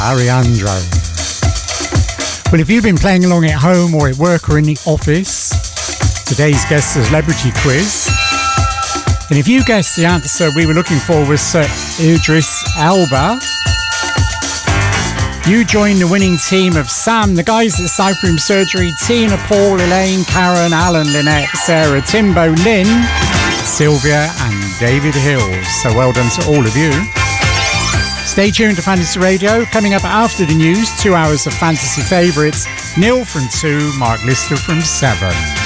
Ariandro. Well, if you've been playing along at home or at work or in the office, today's guest celebrity quiz. And if you guessed the answer we were looking for was Sir Idris Elba, you join the winning team of Sam, the guys at Cypher Room Surgery, Tina, Paul, Elaine, Karen, Alan, Lynette, Sarah, Timbo, Lynn, Sylvia and David Hills. So well done to all of you. Stay tuned to Fantasy Radio. Coming up after the news, 2 hours of fantasy favourites. Neil from 2, Mark Lister from 7.